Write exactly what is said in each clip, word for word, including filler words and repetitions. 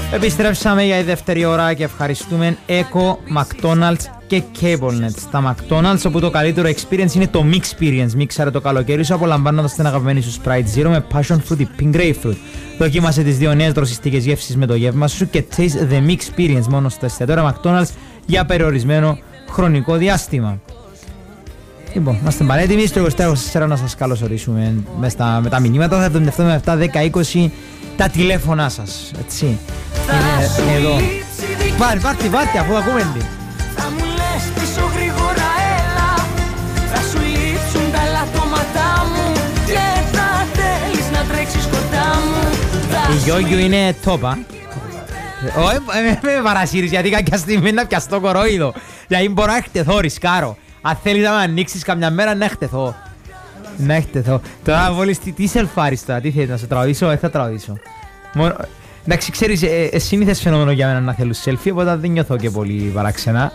Επιστρέψαμε για η δεύτερη ώρα και ευχαριστούμε Echo, McDonald's και CableNet. Στα McDonald's, όπου το καλύτερο experience είναι το Mixperience. Μίξαρε το καλοκαίρι σου απολαμβάνοντας την αγαπημένη σου Sprite Zero με Passion Fruity Pink Grapefruit. Δοκίμασε τις δύο νέες δροσιστικές γεύσεις με το γεύμα σου και taste the Mixperience μόνο στα εστιατόρια McDonald's για περιορισμένο χρονικό διάστημα. Λοιπόν, είμαστε παρέτοιμοι στο είκοσι τέσσερα είκοσι τέσσερα να σας καλωσορίσουμε με, στα, με τα μηνύματα. Θα εβδομήντα επτά επτά δέκα είκοσι τα τηλέφωνά σας, έτσι. Είναι εδώ. Πάρτε, πάρτε, πάρτε, αφού ακούμε τι. Θα μου λες πίσω γρήγορα έλα. Θα σου λείψουν τα λατώματά μου και θα θέλεις να τρέξεις κοντά μου. Η Γιώργιο είναι τόπα. Όχι, με παρασύρεις γιατί κάποια στιγμή να πιαστώ κορόιδο. Γιατί μπορώ να εκτεθώ, ρισκάρω. Αν θέλεις να με ανοίξεις καμιά μέρα να εκτεθώ. Να εκτεθώ. Τώρα βόλεις τι σελφάρεις τώρα, τι θέλεις να σε τραβήσω, δεν θα τραβήσω. Εντάξει, ξέρεις, ε, σύνηθες φαινόμενο για μένα να θέλω selfie, οπότε δεν νιώθω και πολύ παράξενα.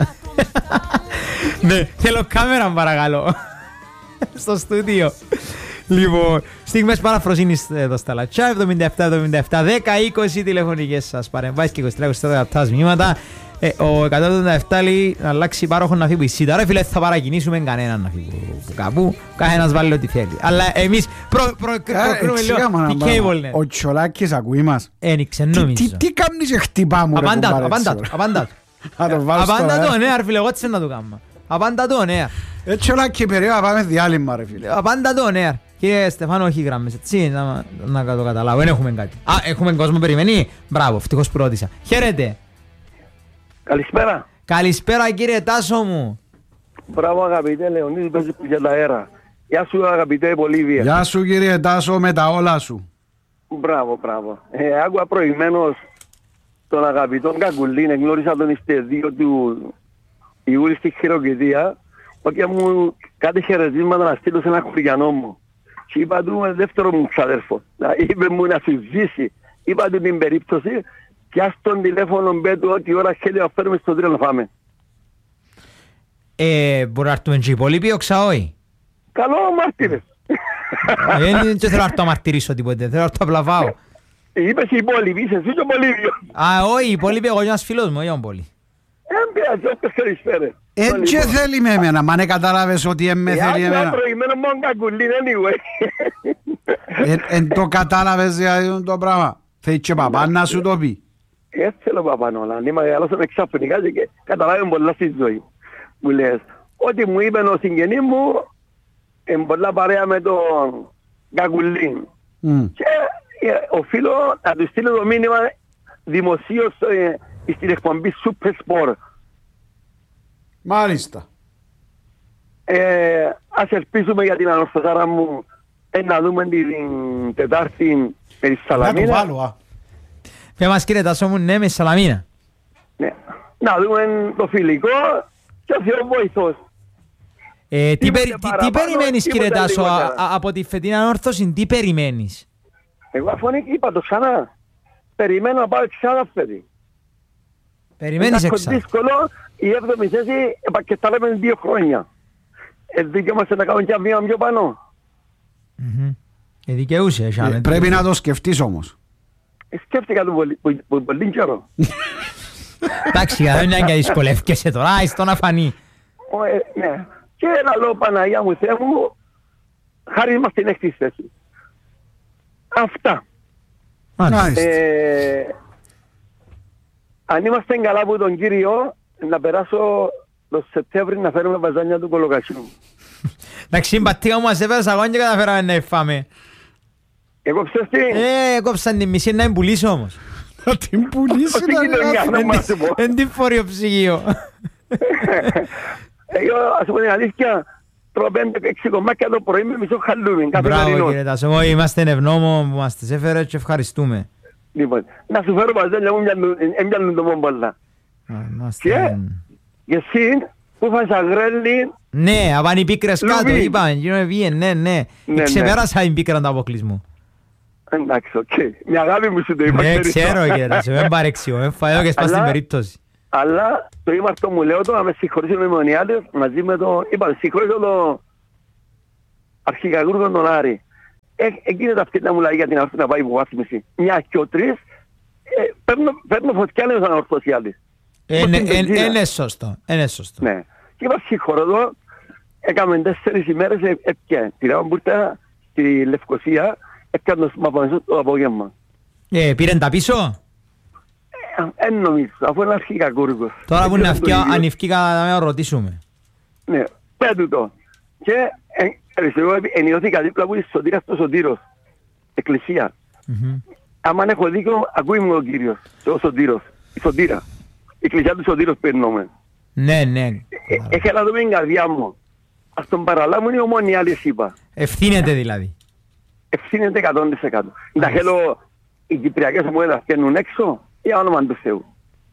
Ναι, θέλω κάμερα παρακαλώ. Στο στούντιο. Λοιπόν, στιγμές παραφροσύνης εδώ στα λατσά, εβδομήντα επτά εβδομήντα επτά δέκα είκοσι τηλεφωνικές σας παρεμβάσεις και είκοσι τρία είκοσι τέσσερα τα μηνύματα. Ε, ο εκατόν εβδομήντα επτά λέει να αλλάξει πάροχο να φύγει που ισίδα. Ρε φίλε, θα παρακινήσουμε κανέναν να φύγει που κάπου. Καθένας βάλει ό,τι θέλει. Αλλά εμείς προκρίνουμε λίγο τι cable. Ο Τσολάκης ακούει μας. Ένιξε νομίζω. Τι κάνεις και χτυπά μου ρε κουμπάρε. Απάντα του, απάντα του. Απάντα το ναι, ρε φίλε, εγώ τι να το κάνω. Απάντα το ναι. Ε, Τσολάκη, περίοδο πάμε διάλειμμα ρε φίλε. Απάντα το ναι. Κύριε Στεφάνο, όχι γράμμες, έτσι, να το καταλάβω. Δεν έχουμε κάτι. Α, έχουμε κόσμο περιμένει. Μπράβο, ευτυχώς που ρώτησα. Χαίρετε. Καλησπέρα. Καλησπέρα κύριε Τάσο μου. Μπράβο αγαπητέ Λεωνίδη, παίζει για τα αέρα. Γεια σου αγαπητέ Πολύβια. Γεια σου κύριε Τάσο με τα όλα σου. Μπράβο, μπράβο. Ε, άκουα προηγουμένως τον αγαπητόν Κακουλίν, εγνώρισα τον ιστεδίο του Ιούλη στη Χειροκητία, και μου κάτι χαιρετίσματα να στείλω σε ένα χωριανό μου. Και είπα του με δεύτερο μου ξαδέρφο. Είπε μου να σου ζήσει. Είπα του την περίπτωση. Πιάσ' τον τηλέφωνο μπέτου ό,τι ώρα θέλει να φέρουμε στο τρίο να φάμε. Ε, μπορεί να έρθουμε και οι υπόλοιποι, οξά όχι. Καλό μάρτυρες. Δεν θέλω να έρθω να μαρτυρήσω τίποτε, θέλω να έρθω απλά φάω. Είπες οι υπόλοιποι, είσαι εσύ και ο Πολύβιο. Α, όχι, οι υπόλοιποι εγώ και ένας φίλος μου, όχι ο Πολύ. Εν πειράζει, όποιος θέλεις φέρε. Εν και θέλει με εμένα, μα ναι κατάλαβες ότι εν με θέλει εμένα. Άκουα προηγουμένο μόνο Κακουλίν, anyway. Εν το κατάλαβες για το πράγμα. Θέλει και παπά να σου το πει. Έτσι θέλω παπανόλα, αν είμαι μεγαλώσαμε ξαφνικά και καταλάβει πολλά στη ζωή. Μου λες, ό,τι μου είπε ο συγγενής μου, είναι πολλά παρέα με τον Κακουλίν. Mm. Και ε, οφείλω να του στείλω το μήνυμα δημοσίως ε, στην εκπομπή Super Sport. Μάλιστα. Ε, ας ελπίσουμε για την ανορθωσάρα μου ε, να δούμε την Τετάρτη περί Σαλαμίνα. Να το βάλω, α. Πια μας κύριε Τάσο μου, ναι, με Σαλαμίνα. Ναι. Να δούμε το φιλικό και ο Θεός βοηθός. Ε, τι, περι, τι, τι περιμένεις κύριε Τάσο α, α, από τη φετινή ανόρθωση, τι περιμένεις? Εγώ αφού είπα το ξανά, περιμένω να πάω εξάδα φέτη. Περιμένεις εξάδα. Είναι δύσκολο, η έβδομη θέση επακετάλαμε δύο χρόνια. Ε, δικαιούμαστε να κάνουμε και μία πιο πάνω. Mm-hmm. Ε, δικαιούσε, ε, πρέπει να το σκεφτείς όμως. Σκέφτηκα το πολύ, πολύ, πολύ καιρό. Εντάξει, δεν είναι και δυσκολεύκεσαι τώρα, εις το να φανεί. Ναι. Και ένα λόγο Παναγιά μου, Θεέ μου, χάρη μας την έκτη θέση. Αυτά. Αν είμαστε καλά από τον Κύριο, να περάσω το Σεπτέμβρη να φέρουμε βαζάνια του Κολοκασίου. Εντάξει, μπατήκα μου μας έφερες αγώνια και καταφέραμε να εφάμε. Έκοψες τι? Ε, έκοψαν την μισή να την πουλήσω όμως. Να την πουλήσω να εν την φορεί ο ψυγείο. Εγώ ας πω την αλήθεια, τρώω πέντε έξι κομμάτια το πρωί με μισό χαλούμι. Μπράβο κύριε Τάσο, είμαστε ευγνώμων που μας τις έφερε και ευχαριστούμε. Λοιπόν, να σου φέρω βαζέλια μου έμπιανουν το μόνο πολλά. Και εσύ που φας αγρέλι... Ναι, απάνε οι πίκρες κάτω, είπαμε, γίνομαι βίεν, ναι, ναι. Ξεπέρασα την πίκρα του αποκλεισμού. Εντάξει, οκ. Μια αγάπη μου σου το είπα. Ναι, ξέρω κύριε Τάσο, δεν παρεξιώ, δεν φάω και σπάς την περίπτωση. Αλλά το ήμαρτο μου λέω το να με συγχωρήσουν οι μονιάτες μαζί με το... Είπα, συγχωρήσω το αρχικαγούργο τον Άρη. Εκείνη τα αυτή να μου λέει για την αυτή να πάει υποβάθμιση. Μια και ο τρεις, ε, Φέρνω φωτιά λέω σαν ορθωσιάτης. Είναι σωστό, είναι σωστό. Ναι. Και είπα συγχωρώ εδώ, έκαμε τέσσερις ημέρες έπια. Την ώρα που ήρθα στη Λευκοσία, έπιαν το μαπανισό το απόγευμα. Πήραν τα πίσω? Εν νομίζω, αφού είναι αρχικά κούρκος. Τώρα που είναι αν ευκήκα να με ρωτήσουμε. Ναι, πέτου το. Και εγώ ενιώθηκα δίπλα που είσαι Σωτήρας το Σωτήρος. Εκκλησία. Άμα έχω δίκιο, ακούει μου ο Κύριος, ο Σωτήρος, η Σωτήρα. Η εκκλησία του Σωτήρος περνούμε. Ναι, ναι. Έχει να δούμε την καρδιά μου. Ας τον παραλάβουν οι ομόνοι άλλοι είπα. Ευθύνεται δηλαδή. Ευθύνεται εκατό τοις εκατό. Τα θέλω οι κυπριακές μου έδας πιένουν έξω για όνομα του Θεού.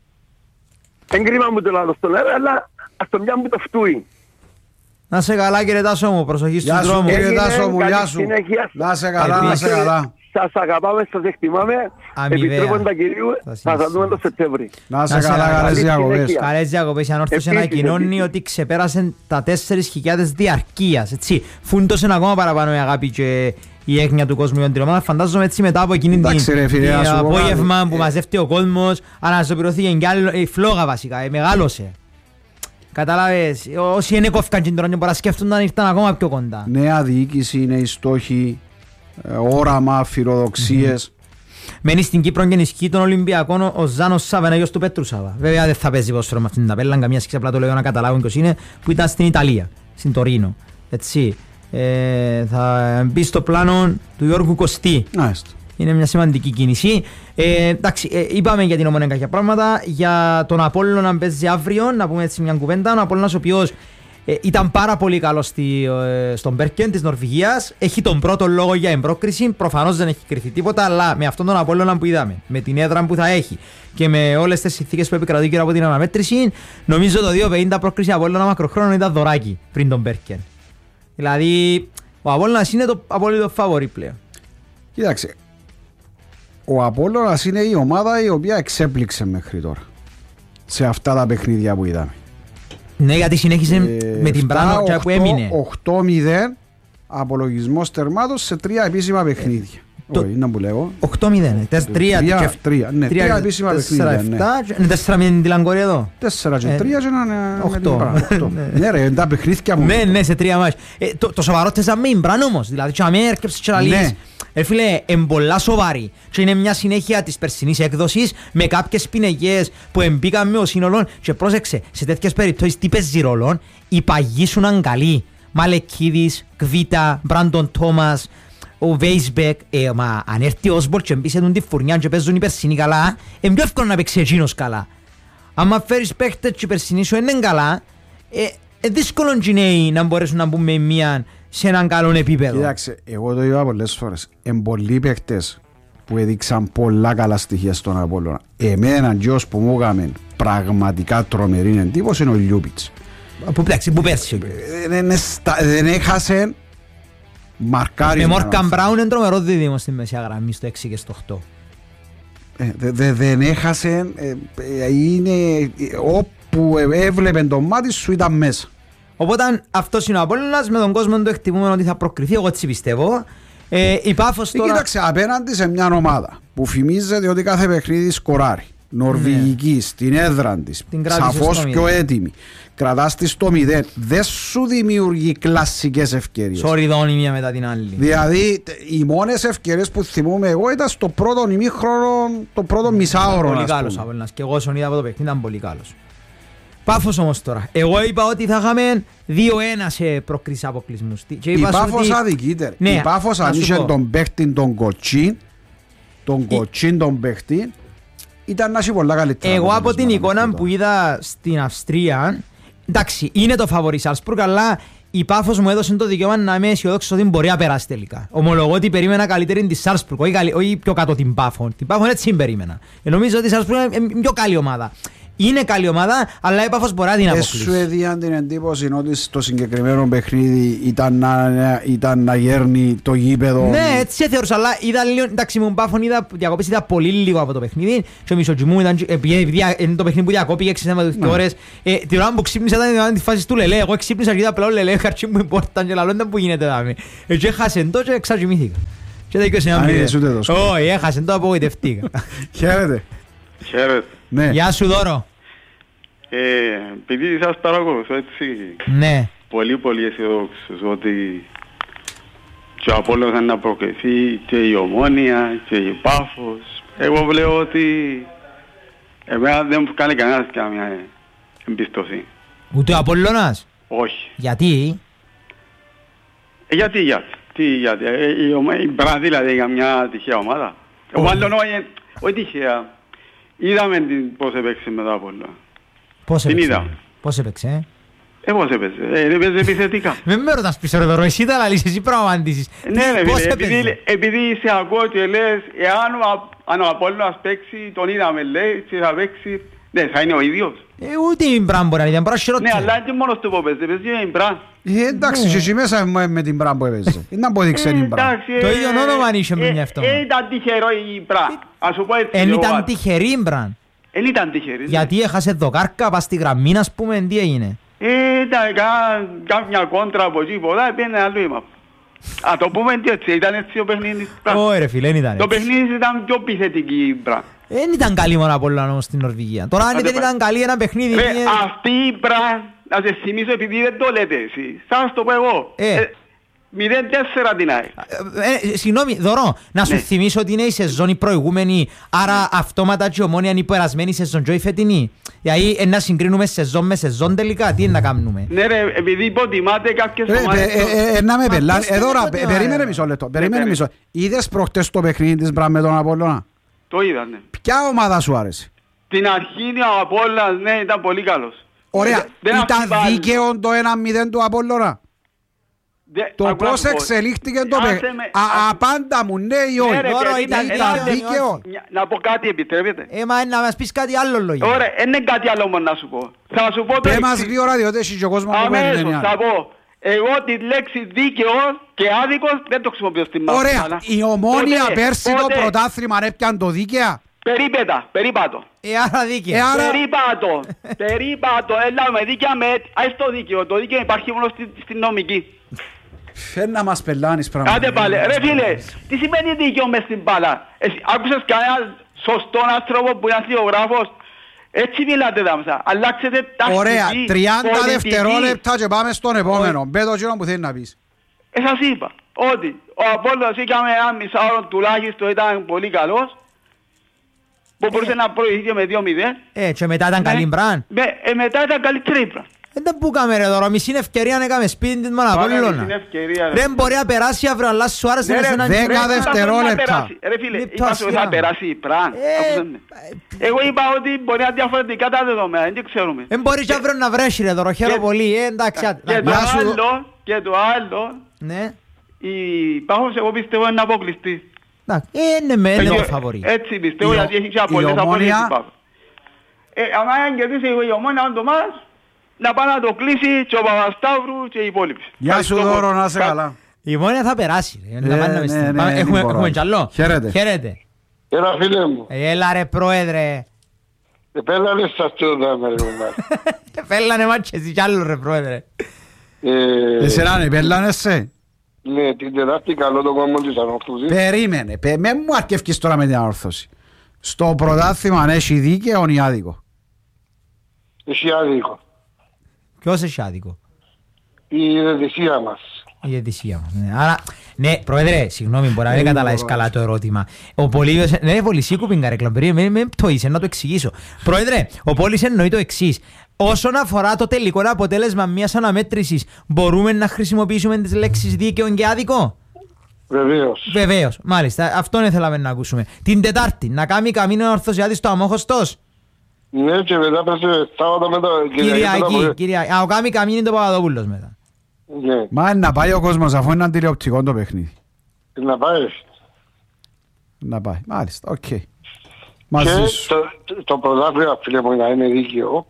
Εν κρίμα μου το λάθος στον αέρα, αλλά ας τον πιάνουν το φτούει. Να σε καλά κύριε Τάσο μου, προσοχή στους δρόμους. Γεια σου κύριε Τάσο μου, γεια σου. Να σε καλά, να σε καλά. Σας αγαπάμε, σας εκτιμάμε. Επιτρέποντα κυρίου, θα σας δούμε το Σεπτέμβρη. Να σε καλά, καλές διακοπές. Καλές διακοπές. Η Ανόρθωση ανακοινώνει ότι ξεπέρασε τα τέσσερις χιλιάδες διαρκείας. Φούντωσε ακόμα παραπάνω η αγάπη και η έγνοια του κόσμου για την ομάδα. Φαντάζομαι έτσι μετά από εκείνη την απόγευμα που μαζεύτηκε ο κόσμος, αναζωπηρώθηκε και η φλόγα βασικά, μεγάλωσε. Κατάλαβες, όσοι είναι κόφκαν και τώρα και μπορούν να σκέφτονταν ήρθαν ακόμα πιο κοντά. Νέα διοίκηση, είναι οι στόχοι, όραμα, φιλοδοξίες. Μένει στην Κύπρο και ενισχύει τον Ολυμπιακό ο Ζάνος Σάβα, ένα γιος του Πέτρου Σάβα. Βέβαια δεν θα παίζει ποδόσφαιρο με αυτήν την ταπέλα, καμία σχέση, απλά το λέω να καταλάβουν ποιος είναι, που ήταν στην Ιταλία, στην Τωρίνο. Έτσι. Ε, θα μπει στο πλάνο του Γιώργου Κωστή. Άιστο. Είναι μια σημαντική κίνηση. Ε, εντάξει, ε, είπαμε για την Ομόνια κάποια πράγματα. Για τον Απόλλωνα να παίζει αύριο, να πούμε έτσι μια κουβέντα. Ο Απόλλωνας ο οποίος ε, ήταν πάρα πολύ καλός στη, ε, στον Μπέρκεν της Νορβηγίας. Έχει τον πρώτο λόγο για εμπρόκριση. Προφανώς δεν έχει κρυφθεί τίποτα, αλλά με αυτόν τον Απόλλωνα που είδαμε, με την έδρα που θα έχει και με όλες τις συνθήκες που επικρατούν γύρω από την αναμέτρηση, νομίζω το δύο πενήντα πρόκριση Απόλλωνα μακροχρόνων ήταν δωράκι πριν τον Μπέρκεν. Δηλαδή, ο Απόλλωνας είναι το απόλυτο φαβορί πλέον. Κοίταξε. Ο Απόλλωνας είναι η ομάδα η οποία εξέπληξε μέχρι τώρα σε αυτά τα παιχνίδια που είδαμε. Ναι, γιατί συνέχισε ε, με την πράγμα που έμεινε. οκτώ μηδέν απολογισμός τερμάτος σε τρία επίσημα παιχνίδια. Όχι, είναι που λέγω. οκτώ μηδέν. τρία επίσημα παιχνίδια. Είναι τέσσερα μηδέν τη Λαγκόρη εδώ. τέσσερα και τρία και είναι οκτώ. Ναι ρε, είναι τα παιχνίδια μου. Ναι, ναι, σε τρία μάτς. Το σοβαρό τέσσερα με μπραν όμως. Δηλαδή και αμέ έρκεψε και λαλείς. Ε, φίλε, εμπολά σοβαρή. Και είναι μια συνέχεια της περσινής έκδοσης με κάποιες πινεγιές που εμπήκαν με ο σύνολο. Και πρόσεξε, σε τέτοιες περιπτώσεις τι παίζει ρόλο, οι παγιοί σου είναι καλοί. Μαλεκίδης, Κβίτα, Μπράντον Τόμας, ο Βέισμπεκ. Ε, μα αν έρθει ο Όσμπολ και μπει τη φουρνιά και παίζουν οι περσινοί καλά, είναι πιο εύκολο να παίξει εκείνος καλά. Αν φέρεις παίχτες και οι περσινοί σου είναι καλά, ε, ε, δύσκολο είναι να μπορέσουν να μπουν με μία σε έναν καλό επίπεδο. Κοιτάξτε, εγώ το είπα πολλές φορές. Εν πολλοί παίχτες που έδειξαν πολλά καλά στοιχεία στον Απόλλωνα. Εμένα γιος που μου έκαμε πραγματικά τρομερή εντύπωση είναι ο Λιούπιτς. Που πλέξει, που πέρσι. Δεν έχασε μαρκάρι. Με Μόρκαν Μπράουν είναι τρομερό δίδυμο στη μεσαία γραμμή στο έξι και στο οκτώ. Δεν έχασε, είναι όπου έβλεπε το μάτι σου ήταν μέσα. Οπότε αυτός είναι ο Απόλλωνας, με τον κόσμο του εκτιμούμε ότι θα προκριθεί, εγώ έτσι πιστεύω. Ε, η Πάφος τώρα... Κοίταξε, απέναντι σε μια ομάδα που φημίζεται ότι κάθε παιχνίδι σκοράρει, νορβηγική, ναι, στην έδρα της, σαφώς πιο έτοιμη, κρατάς τη στο μηδέν, δεν σου δημιουργεί κλασσικές ευκαιρίες. Σοριδώνει μία μετά την άλλη. Δηλαδή, οι μόνες ευκαιρίες που θυμούμαι εγώ ήταν στο πρώτο ημίχρονο, το πρώτο μισάωρο. Πολύ καλός Απόλλωνας, και εγώ όσον είδα από το παιχνίδι ήταν πολύ καλός. Πάφος όμως τώρα. Εγώ είπα ότι θα είχαμε δύο ένα σε προκρίσεις αποκλεισμούς. Η Πάφος ότι... αδικείται. Ναι, η Πάφος αν είχε τον παίχτη τον Κοτσίν, τον Κοτσίν τον παίχτη, ήταν να έχει πολλά καλύτερα. Εγώ από την εικόνα που είδα στην Αυστρία, εντάξει, είναι το φαβορί Σάλσμπουργκ, αλλά η Πάφος μου έδωσε το δικαίωμα να είμαι αισιοδόξος ότι μπορεί να περάσει τελικά. Ομολογώ ότι περίμενα καλύτερη τη Σάλσμπουργκ, όχι, όχι πιο κάτω την Πάφο. Την Πάφο έτσι περίμενα. Ε, νομίζω ότι η Σάλσμπουργκ είναι πιο καλή ομάδα. Είναι καλή ομάδα, αλλά η Πάφος μπορεί να την αποκλείσει. Σου έδιαν την εντύπωση ότι στο συγκεκριμένο παιχνίδι ήταν να, ήταν να γέρνει το γήπεδο. Ναι, έτσι θεωρούσα, αλλά είδα λίγο, εντάξει, μου Πάφον είδα, διακοπές είδα πολύ λίγο από το παιχνίδι και ο Μισοτζιμού ήταν, επειδή είναι το παιχνίδι που διακόπηκε έξι με ώρες, την ώρα που ξύπνησα ήταν τη φάση του Λελέ, εγώ ξύπνησα και είδα πλέον Λελέ, χαρτσί μου importan και λαλόνταν που γίνεται δάμε. Και έχασαν το και ξαζημήθηκα. Και δεν είχε ένα μηδέν. Όχι, έχασαν το, απογοητευτήκα. Χαίρετε. Χαίρετε. Ναι. Γεια σου Δώρο. Ε, επειδή σας παρακολουθώ έτσι Ναι. πολύ πολύ αισιοδόξος ότι και ο Απόλλωνας να προκριθεί και η Ομόνια και η Πάφος. Εγώ βλέπω ότι εμένα δεν μου κάνει κανένας καμιά εμπιστοσύνη. Ούτε ο Απόλλωνας. Όχι. Γιατί? Ε, γιατί, γιατί. Τι, γιατί. Ε, η, ομα- η Μπρά δηλαδή για μια τυχαία ομάδα. Εγώ μάλλον όχι, όχι τυχαία. Είδαμε την, πώς έπαιξε με το Απόλλωνα. Πώς Την έπαιξε? είδα. Πώς έπαιξε, ε? Ε, πώς έπαιζε. Ε, έπαιζε επιθετικά. Με με ρωτάς πίσω ρε Δώρο, εσύ τα λαλείς, εσύ πρέπει να απαντήσεις. Ναι, ρε Πώς φίλε, επειδή, έπαιζε? επειδή σε ακούω και λες, εάν ο, Α- αν ο Απόλλωνας παίξει, τον είδαμε λέει, και θα παίξει, ναι, θα είναι ο ίδιος. Ε, ούτε η Μπραν μπορεί να ήταν, μπορεί να Ναι, χειρότερα. αλλά και μόνος του που παίζει, παίζει η Μπραν. Ε, εντάξει, και εσύ μέσα με, με την Μπραν που έπαιζε. Είναι να πω ότι ξέρει η Μπραν. Το ίδιο όνομα αν είχε με μια αυτό. Ε, ήταν τυχερό η Μπραν. Ας σου πω έτσι. Εν εγώ, ήταν α- τυχερή η Μπραν. Εν ήταν τυχερή. ναι. Γιατί έχασε δοκάρκα, πας στη γραμμή, ας πούμε, τι έγινε. Ε, ήταν κα- κάποια κόντρα από εκεί, πολλά, πήγαινε άλλο είμαι. Α, το πούμε και έτσι, ήταν έτσι ο παιχνίδι. Ω ρε φίλε, δεν ήταν Το έτσι. παιχνίδι ήταν πιο επιθετική η Μπραν. Δεν ήταν καλή μόνο από όλα όμως στην Νορβηγία. Τώρα αν Άντε δεν πάει. ήταν καλή ένα παιχνίδι... Ρε, είναι- αυτή η Μπραν, να σε θυμίσω επειδή δεν το λέτε εσείς. Σας το πω εγώ. Ε. μηδέν τέσσερα την ΑΕΚ. Ε, ε, Συγγνώμη, Δωρό, να σου Ναι. θυμίσω ότι είναι η σεζόν η προηγούμενη, άρα αυτόματα και η Ομόνια είναι η περασμένη σεζόν και η φετινή. Δηλαδή ε, να συγκρίνουμε σεζόν με σεζόν τελικά, τι είναι να κάνουμε. Ναι ρε, επειδή υποτιμάτε κάποιες Ρε, ομάδες. ε, ε, ε, να με Μα πελά. πώς Ε, δεν τώρα, είναι πε- ότι περίμενε ωραία. μισό λεπτό. Περίμενε ναι. μισό. Είδες προχτές το παιχνίδι της Μπραν με τον Απόλλωνα. Το είδα, ναι. Ποια ομάδα σου άρεσε? Την αρχή ο Απόλλωνας, ναι, ήταν πολύ καλός. Ωραία. Ε, δεν Ήταν αμφιβάλλω. δίκαιο το ένα μηδέν του Απόλλωνα. Δε- Το άκου να πώς σου πω. εξελίχθηκε το Άσε παιχνίδι. με- Α, άκου- απάντα μου, ναι ή Ναι, όχι. ρε, Δώρο, παιδί, ήταν ε, Ήταν ε, δίκαιο. μια- Να πω κάτι, επιτρέπετε. Ε, μα να μας πεις κάτι άλλο λόγια. Ωραία, δεν είναι κάτι άλλο μόνο να σου πω. Θα σου πω το Πέ μας εξής. γρήγορα διότι έχει και ο κόσμος που Αμέσως περιμένει. θα πω. Εγώ τη λέξη δίκαιος και άδικος δεν το χρησιμοποιώ στην μάχη. Ωραία. Η Ομόνια Ποτέ, πέρσι το ποτέ. πρωτάθλημα έπιαν το δίκαια. Περίπετα, περίπατο. Ε, άρα δίκαιο. Ε, άρα- Περίπατο, περίπατο, έλα με δίκαια με... Ας το δίκαιο, το δίκαιο υπάρχει μόνο στη, στην νομική. Φέρ να μας πελάνεις πράγματα. Άντε πάλι, ρε φίλε, τι σημαίνει δίκαιο μες στην μπάλα. Εσύ, άκουσες κανένα σωστό άνθρωπο που είναι αστιογράφος. Έτσι μιλάτε δάμεσα. Αλλάξετε τακτική, Ωραία. τριάντα πολιτική. δευτερόλεπτα και πάμε στον επόμενο. Μπε το εκείνο που θέλει να πεις. Ε, σας είπα ότι ο Απόλλωνας είχαμε ένα μισάωρο τουλάχιστον ήταν πολύ καλός. Που μπορούσε να προηγήθηκε με δύο μηδέν. Ε, και μετά ήταν καλή Μπραν. Με, ε, μετά ήταν καλύτερη η Μπραν. Δεν τα που κάμε ρε Δώρο, μισή ευκαιρία να έκαμε σπίτι της μόνο Πάμε Απόλλωνα. στην ευκαιρία, ρε. Δεν μπορεί να περάσει αύριο, αλλά σου άρεσε Ναι, να ρε, σε έναν δέκα γύρω. είπα δευτερόλεπτα. να περάσει. Ρε φίλε, Λεπτό είπα σου σειρά. θα περάσει η Μπραν. Ε, Άκουσες με. Εγώ είπα ότι μπορεί να είναι διαφορετικά τα δεδομένα, δεν ξέρουμε. Δεν μπορεί και αύριο να βρέσει ρε Δώρο, χαίρομαι Και- πολύ. Ε, εντάξει, άντε. Και το Γεια σου. άλλο, και το άλλο, Ναι. η Πάχος εγώ πιστεύω είναι αποκλειστή. Εντάξει, ε, είναι με, είναι το φαβορί. Έτσι πιστεύω Η γιατί Ο- έχει και η πολλές Ομόνια- απολύσεις η Πάχος. Ε, άμα αν κερδίσει η Ομόνια το μας, να πάει να το κλείσει και ο Παπασταύρου και οι υπόλοιποι. Γεια σου Δώρο, να είσαι Κα- καλά. Η Μόνια θα περάσει ρε. Να Ε, πάνε να με ναι, στείλουν. ναι, Πάμε, δεν Έχουμε μπορώ. έχουμε κι άλλο. Χαίρετε. Χαίρετε. Έλα φίλε μου, Ε, Έλα ρε πρόεδρε. επέλανε σας το δάμε ρε μάνα. Φέλανε μάτσες εσύ κι άλλο ρε πρόεδρε. Ε, Εσένα ναι, πελάνεσαι. Ναι, την Τετάρτη καλό το κόμμα της ανόρθωσης. Περίμενε. πε- Με μου αρκεύκεις τώρα με την ανόρθωση. Στο πρωτάθλημα αν έχει δίκαιο ή άδικο. Έχει άδικο. Ποιος έχει άδικο? Η ιδιαιτησία μας. Η διαιτησία μας. Ναι. Άρα, ναι, πρόεδρε, συγγνώμη, μπορεί να μην Ε, καταλάβεις μπορώ. καλά το ερώτημα. Ο Πολύβιος, ναι, Πολυσίκου πιγκαρέκλα, περίμενε, με πτωείσαι να το εξηγήσω. Πρόεδρε, ο Πόλης εννοεί το εξής. Όσον αφορά το τελικό αποτέλεσμα μιας αναμέτρησης, μπορούμε να χρησιμοποιήσουμε τις λέξεις δίκαιο και άδικο? Βεβαίως. Βεβαίως, μάλιστα, αυτόν ήθελαμε να ακούσουμε. Την Τετάρτη, να κάνει καμίνο ορθωσιάδης στο αμόχωστος. Ναι, και μετά πέσε Σάββατο μετά. Κυριακή, Κυριακή. Α, ο Κάμι Καμίνη το Παπαδόπουλος μετά. Ναι, Μα είναι να πάει ο κόσμος αφού είναι αντιληπτικό το παιχνίδι. να πάει. Να πάει. Μάλιστα, οκ. Και Μαζί σου. το, το, το πρωτάθλημα φίλε μου να είναι δίκαιο.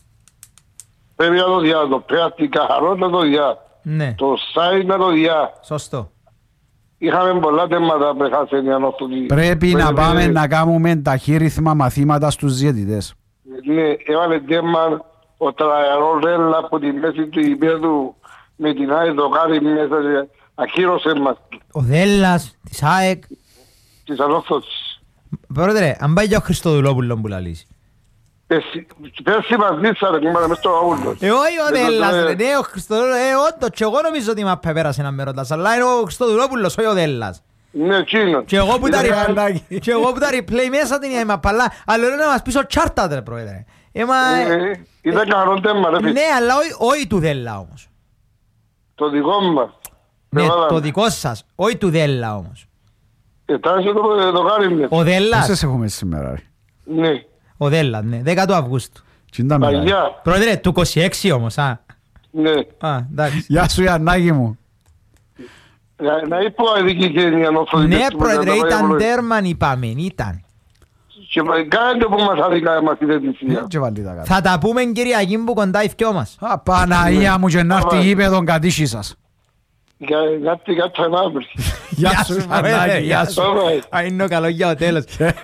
Πρέπει να το διά, το πρέπει καθαρό να το διά. Ναι, Το site να το διά. σωστό. Είχαμε πολλά θέματα που έχασε η ανόρθωση. Πρέπει να πάμε να κάνουμε ταχύρυθμα μαθήματα στους διαιτητές. Ναι, έβαλε θέμα ο Τραϊανό Ρέλα από τη μέση του υπέδου με την ΑΕΚ το κάνει μέσα και ακύρωσε μας Ο Δέλλας, της ΑΕΚ. της ανόρθωσης. Πρόεδρε, αν πάει για ο Χριστοδουλόπουλο που λαλείς. Πέρσι μας δίσαρε, είμαστε μες στο αούλος. Ε, όχι ο Δέλλας, ρε, ναι, ο Χριστοδουλόπουλος, ε, όντως, και εγώ νομίζω ότι μάπε πέρασε να με ρωτάς, αλλά είναι ο Χριστοδουλόπουλος, όχι ο Δέλλας. Ναι, εκείνο. Και εγώ που τα replay μέσα την είμαι απαλά, αλλά είναι να μας πεις ο Τσάρτατ, ρε, πρόεδρε. Ήταν καλό τέμα, ρε φίλε. Ναι, αλλά όχι του Δέλλα όμως. Το δικό μας. Ναι, το δικό σας, όχι του Δέλλα όμως. Ετάσαι το γάρι. Ο Δέλλας. Πόσες έχουμε σήμερα, ρε. Ναι. Ο Δέλλας, ναι, δέκα Αυγούστου. Παγιά. Πρόεδρε, του είκοσι έξι όμως, α. Ναι. Α, εντάξει. Γεια σου Ιαννάκη μου. Να είπω ειδική γένεια νόθω. Ναι, πρόεδρε, ήταν τέρμαν είπαμε, ήταν. Και κάνετε που μας αδικά μας η διαιτησία. Θα τα πούμε Κυριακή που κοντά οι δυο μας. Α, Παναγία μου και να έρθει γήπεδον κατήσι σας. Κάτι κάτι ανάβρι. Γεια σου Ιαννάκη, γεια σου. Α, είναι ο καλό για ο τέλος.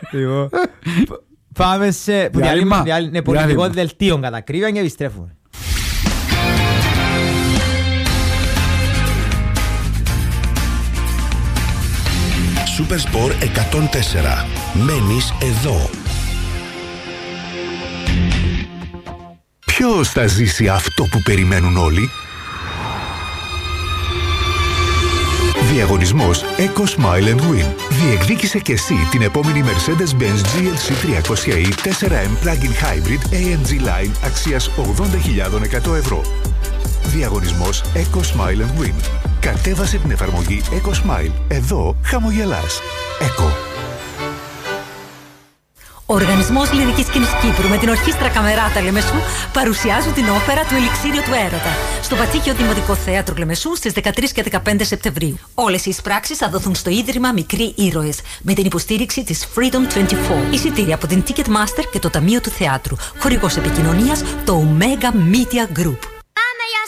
Πάμε σε πολιτικό δελτίο κατά ακρίβεια και επιστρέφουμε. Σούπερ Σπορ εκατόν τέσσερα. Μένεις εδώ. Ποιος θα ζήσει αυτό που περιμένουν όλοι? Διαγωνισμός Eco Smile and Win. Διεκδίκησε και εσύ την επόμενη Mercedes-Benz τζι ελ σι τριακόσια ι φορ εμ Plug-in Hybrid έι εμ τζι Line αξίας ογδόντα χιλιάδες εκατό ευρώ. Διαγωνισμός Eco Smile and Win. Κατέβασε την εφαρμογή Eco Smile. Εδώ χαμογελάς. Eco. Ο Οργανισμός Λυρικής Σκηνής Κύπρου με την Ορχήστρα Καμεράτα Λεμεσού παρουσιάζουν την όπερα του Ελιξίριο του Έρωτα στο Πατσίκιο Δημοτικό Θέατρο Λεμεσού στις δεκατρείς και δεκαπέντε Σεπτεμβρίου. Όλες οι εισπράξεις θα δοθούν στο Ίδρυμα Μικροί Ήρωες με την υποστήριξη της Freedom είκοσι τέσσερα. Εισιτήρια από την Ticketmaster και το Ταμείο του Θεάτρου. Χορηγός επικοινωνίας το Omega Media Group.